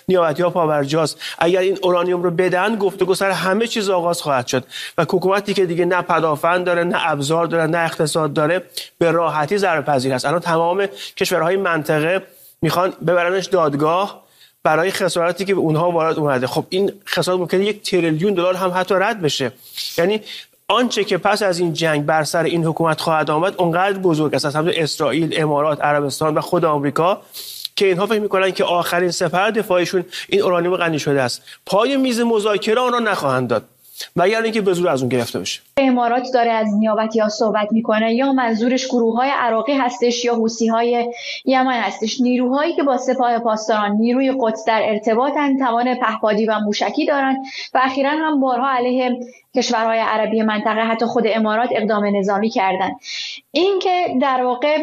نیابتی‌ها پابرجاست. اگر این اورانیوم رو بدن گفتگو سر همه چیز آغاز خواهد شد و حکومتی که دیگه نه پدافند داره، نه ابزار داره، نه اقتصاد داره، به راحتی ضررپذیر است. الان تمام کشورهای منطقه میخوان ببرنش دادگاه برای خساراتی که به اونها وارد اومده. خب این خسارات ممکنه 1 تریلیون دلار هم حتی رد بشه. یعنی آنچه که پس از این جنگ بر سر این حکومت خواهد آمد اونقدر بزرگ است، از همون اسرائیل، امارات، عربستان و خود آمریکا، که اینها فکر می‌کنن که آخرین سپر دفاعیشون این اورانیوم غنی شده است. پای میز مذاکره آن را نخواهند داد مگر اینکه به زور از اون گرفته بشه. امارات داره از نیابتی‌ها صحبت میکنه، یا منظورش گروه‌های عراقی هستش یا حوثی‌های یمن هستش، نیروهایی که با سپاه پاسداران نیروی قدس در ارتباطن، توان پهپادی و موشکی دارن و اخیراً هم بارها علیه کشورهای عربی منطقه حتی خود امارات اقدام نظامی کردن. این که در واقع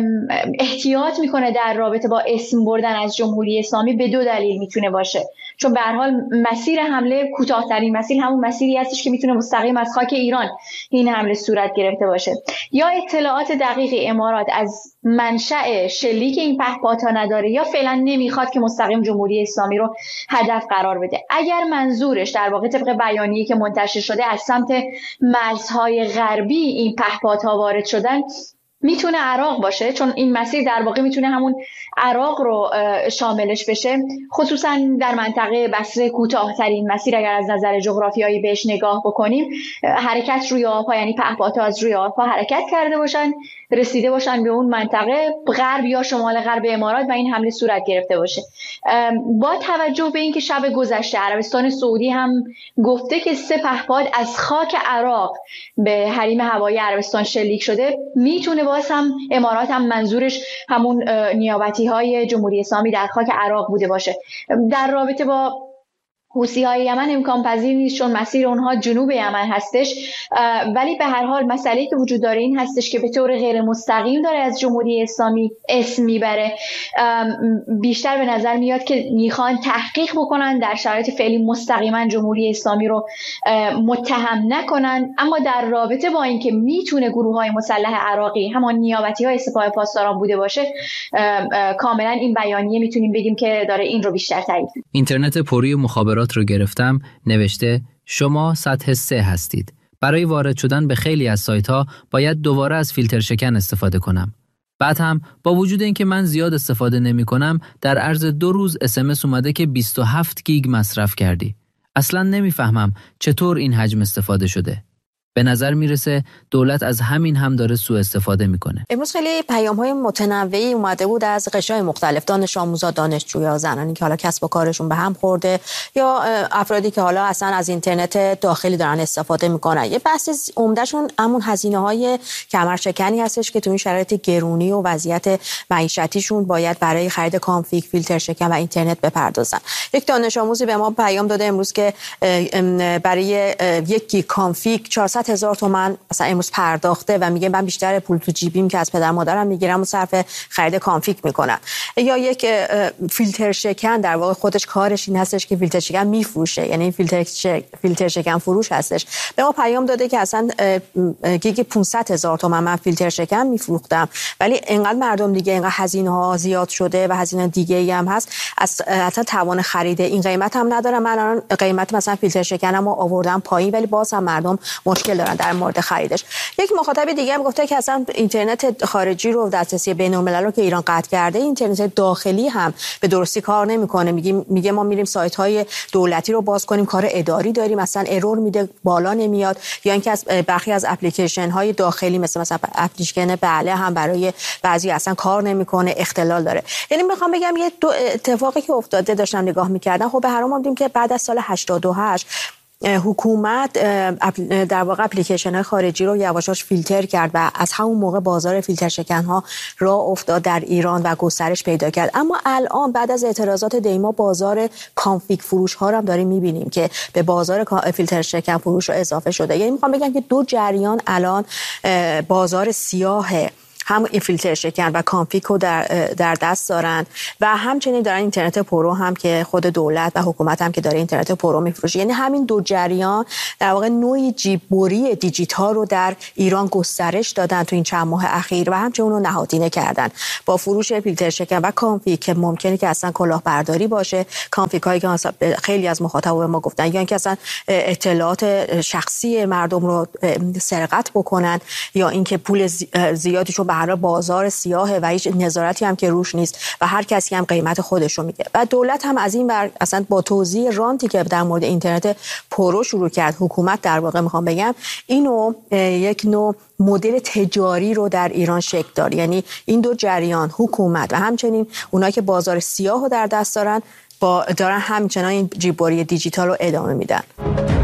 احتیاط میکنه در رابطه با اسم بردن از جمهوری اسلامی به 2 دلیل میتونه باشه. چون به هر حال مسیر حمله کوتاه‌ترین مسیر همون مسیری هستش که میتونه مستقیم از خاک ایران این حمله صورت گرفته باشه، یا اطلاعات دقیق امارات از منشأ شلیک این پهپادها نداره، یا فعلا نمیخواد که مستقیم جمهوری اسلامی رو هدف قرار بده. اگر منظورش در واقع طبق بیانیه‌ای که منتشر شده از سمت مرزهای غربی این پهپادها وارد شدن، میتونه عراق باشه، چون این مسیر در واقع میتونه همون عراق رو شاملش بشه، خصوصا در منطقه بصره کوتاه‌ترین مسیر اگر از نظر جغرافیایی بهش نگاه بکنیم، حرکت روی آب‌ها، یعنی پهپادها از روی آب‌ها حرکت کرده باشن، رسیده باشن به اون منطقه غرب یا شمال غرب امارات و این حمله صورت گرفته باشه. با توجه به اینکه شب گذشته عربستان سعودی هم گفته که 3 پهپاد از خاک عراق به حریم هوایی عربستان شلیک شده، میتونه باز هم امارات هم منظورش همون نیابتی‌های جمهوری اسلامی در خاک عراق بوده باشه. در رابطه با حوثی‌های یمن امکان پذیر نیست، چون مسیر اونها جنوب یمن هستش، ولی به هر حال مسئله‌ای که وجود داره این هستش که به طور غیر مستقیم داره از جمهوری اسلامی اسم میبره. بیشتر به نظر میاد که میخوان تحقیق بکنن، در شرایط فعلی مستقیما جمهوری اسلامی رو متهم نکنن، اما در رابطه با اینکه میتونه گروه‌های مسلح عراقی همان نیابتی‌های سپاه پاسداران بوده باشه، کاملا این بیانیه میتونیم بگیم که داره این رو بیشتر تایید. اینترنت پروی مخابرات رو گرفتم، نوشته شما سطح 3 هستید. برای وارد شدن به خیلی از سایت‌ها باید دوباره از فیلتر شکن استفاده کنم. بعد هم با وجود اینکه من زیاد استفاده نمی‌کنم، در عرض 2 روز SMS اومده که 27 گیگ مصرف کردی. اصلاً نمی‌فهمم چطور این حجم استفاده شده. به نظر میرسه دولت از همین هم داره سوء استفاده میکنه. امروز خیلی پیام‌های متنوعی اومده بود از قشرهای مختلف، دانش آموزا، دانشجویا، زنانی که حالا کسب و کارشون به هم خورده، یا افرادی که حالا اصلا از اینترنت داخلی دارن استفاده میکنن. یه بحث عمدهشون همون هزینه‌های کمرشکنی هستش که تو این شرایط گرونی و وضعیت معیشتیشون باید برای خرید کانفیگ، فیلتر شکن و اینترنت بپردازن. یک دانش آموزی به ما پیام داده امروز که برای یک گیگ کانفیگ 400,000 تومان مثلا امروز پرداخته و میگه من بیشتر پول تو جیبیم که از پدر مادرم میگیرم و صرف خرید کانفیگ میکنم. یا یک فیلتر شکن در واقع خودش کارش این هستش که فیلتر شکن میفروشه، یعنی فیلتر شکن فروش هستش. به ما پیام داده که اصلا گیگ 500,000 تومان من فیلتر شکن میفروختم، ولی اینقدر مردم دیگه اینقدر هزینه ها زیاد شده و هزینه دیگه ای هم هست، اصلا توان خرید این قیمت هم ندارم. من الان قیمت مثلا فیلتر شکنمو آوردم پایین، ولی باز هم مردم مشکل دارن در مورد خریدش. یک مخاطب دیگه هم گفته که اصلا اینترنت خارجی رو دسترسی بین‌الملل رو که ایران قطع کرده، اینترنت داخلی هم به درستی کار نمیکنه. میگه ما میریم سایت‌های دولتی رو باز کنیم، کار اداری داریم، مثلا ارور میده، بالا نمیاد. یا اینکه از برخی از اپلیکیشن‌های داخلی مثلا اپلیکیشن بله هم برای بعضی اصلا کار نمیکنه، اختلال داره. یعنی میخوام بگم یه دو اتفاقی که افتاده داشتم نگاه می‌کردم. خب به هر حال دیدیم که بعد از سال 88 حکومت در واقع اپلیکیشن‌های خارجی رو یواشاش فیلتر کرد و از همون موقع بازار فیلتر شکن‌ها راه افتاد در ایران و گسترش پیدا کرد. اما الان بعد از اعتراضات دیما بازار کانفیگ فروش ها رو هم داریم می‌بینیم که به بازار فیلتر شکن فروش رو اضافه شده. یعنی می‌خوام بگم که 2 جریان الان بازار سیاه هم این فیلتر شکن و کانفیگ رو در دست دارن و همچنین دارن اینترنت پرو هم که خود دولت و حکومت هم که داره اینترنت پرو میفروشه. یعنی همین دو جریان در واقع نوعی جیببری دیجیتال رو در ایران گسترش دادن تو این چند ماه اخیر و همچنین اون رو نهادینه کردن با فروش فیلتر شکن و کانفیگ که ممکنه که اصلا کلاهبرداری باشه، کانفیگ هایی که خیلی از مخاطبا ما گفتن یا اینکه اصلا اطلاعات شخصی مردم رو سرقت بکنن یا اینکه پول زیادیشو به هر بازار سیاهه و هیچ نظارتی هم که روش نیست و هر کسی هم قیمت خودش رو میگه. و دولت هم از این ور اصلا با توزیع رانتی که در مورد اینترنت پرو شروع کرد، حکومت در واقع میخوام بگم اینو یک نوع مدل تجاری رو در ایران شکل داد. یعنی این دو جریان، حکومت و همچنین اونایی که بازار سیاه رو در دست دارن همچنان این جیببری دیجیتال رو ادامه میدن.